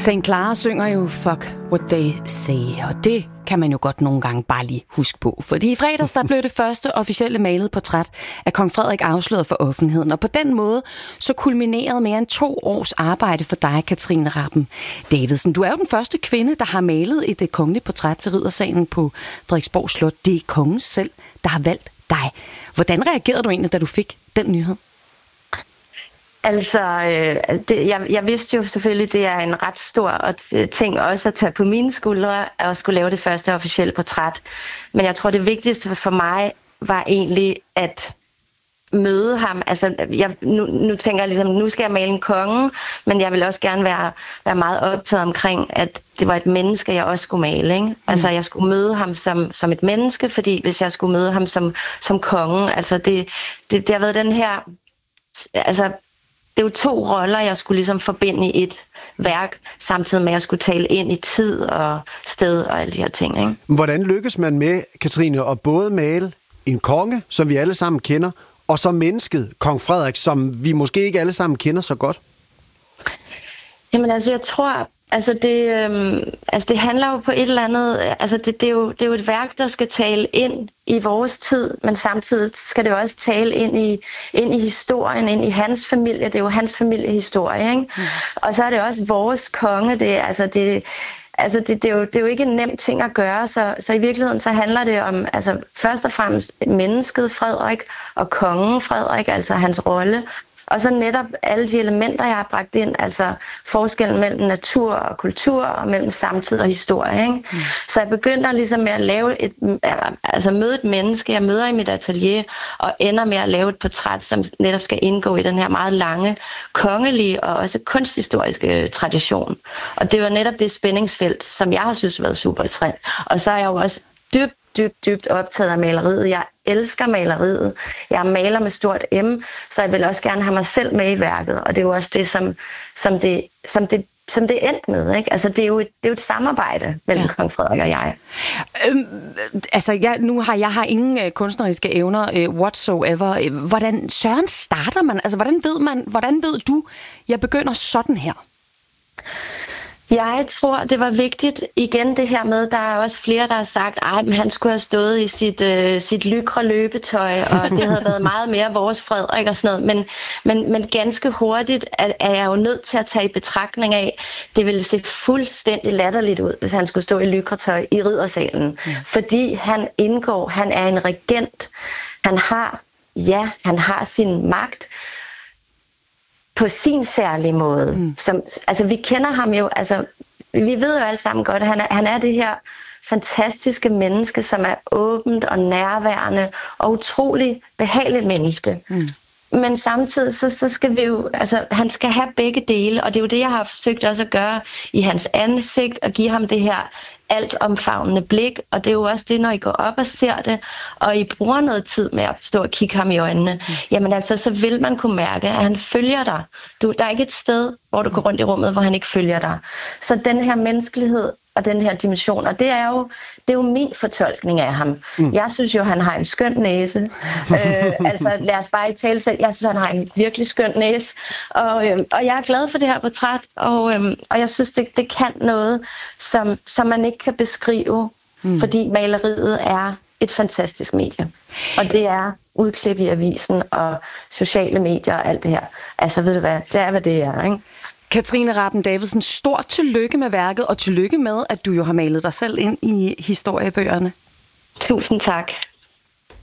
St. Clara synger jo Fuck What They Say, og det kan man jo godt nogle gange bare lige huske på. Fordi i fredags, der blev det første officielle malede portræt af kong Frederik afsløret for offentligheden, og på den måde så kulminerede mere end 2 års arbejde for dig, Katrine Rabben Davidsen. Du er jo den første kvinde, der har malet et kongeligt portræt til riddersalen på Frederiksborg Slot. Det er kongen selv, der har valgt dig. Hvordan reagerede du egentlig, da du fik den nyhed? Altså, jeg vidste jo selvfølgelig, det er en ret stor ting også at tage på mine skuldre og skulle lave det første officielle portræt. Men jeg tror, det vigtigste for mig var egentlig at møde ham. Altså, nu tænker jeg ligesom, nu skal jeg male en konge, men jeg vil også gerne være meget optaget omkring, at det var et menneske, jeg også skulle male. Ikke? Altså, jeg skulle møde ham som et menneske, fordi hvis jeg skulle møde ham som konge, altså det har været den her... Altså, det er jo 2 roller, jeg skulle ligesom forbinde i et værk, samtidig med, at jeg skulle tale ind i tid og sted og alle de her ting. Ikke? Hvordan lykkes man med, Katrine, at både male en konge, som vi alle sammen kender, og så mennesket, kong Frederik, som vi måske ikke alle sammen kender så godt? Jamen altså, jeg tror... Altså det handler jo på et eller andet, altså det er jo et værk, der skal tale ind i vores tid, men samtidig skal det jo også tale ind i historien, ind i hans familie. Det er jo hans familiehistorie, ikke? Og så er det også vores konge. Det er jo ikke en nem ting at gøre, så i virkeligheden så handler det om, altså først og fremmest mennesket Frederik og kongen Frederik, altså hans rolle. Og så netop alle de elementer, jeg har bragt ind, altså forskellen mellem natur og kultur, og mellem samtid og historie. Ikke? Så jeg begynder ligesom med at møde et menneske, jeg møder i mit atelier, og ender med at lave et portræt, som netop skal indgå i den her meget lange, kongelige og også kunsthistoriske tradition. Og det var netop det spændingsfelt, som jeg har synes været super interessant. Og så er jeg jo også dybt optaget af maleriet. Jeg elsker maleriet. Jeg maler med stort M, så jeg vil også gerne have mig selv med i værket. Og det er jo også det, som det endte med. Ikke? Altså, det er jo et samarbejde mellem kong Frederik og jeg. Jeg har ingen kunstneriske evner whatsoever. Hvordan søren starter man? Altså, hvordan ved du, jeg begynder sådan her? Jeg tror, det var vigtigt, igen det her med, der er også flere, der har sagt, men han skulle have stået i sit lykre løbetøj, og det havde været meget mere vores Frederik og sådan noget. Men ganske hurtigt er jeg jo nødt til at tage i betragtning af, det ville se fuldstændig latterligt ud, hvis han skulle stå i lykretøj i riddersalen. Fordi han er en regent, han har sin magt, på sin særlige måde. Altså, vi kender ham jo, altså, vi ved jo alle sammen godt, at han er det her fantastiske menneske, som er åbent og nærværende og utrolig behageligt menneske. Men samtidig så skal vi jo, altså han skal have begge dele, og det er jo det, jeg har forsøgt også at gøre i hans ansigt, og give ham det her altomfavnende blik, og det er jo også det, når I går op og ser det, og I bruger noget tid med at stå og kigge ham i øjnene, jamen altså, så vil man kunne mærke, at han følger dig. Der er ikke et sted, hvor du går rundt i rummet, hvor han ikke følger dig. Så den her menneskelighed og den her dimension, og det er jo min fortolkning af ham. Jeg synes jo, han har en skøn næse. Altså, lad os bare i tale selv. Jeg synes, han har en virkelig skøn næse. Og jeg er glad for det her portræt, og jeg synes, det kan noget, som man ikke kan beskrive, fordi maleriet er et fantastisk medie. Og det er udklip i avisen og sociale medier og alt det her. Altså, ved du hvad? Det er, hvad det er, ikke? Katrine Rabben Davidsen, stort tillykke med værket, og tillykke med, at du jo har malet dig selv ind i historiebøgerne. Tusind tak.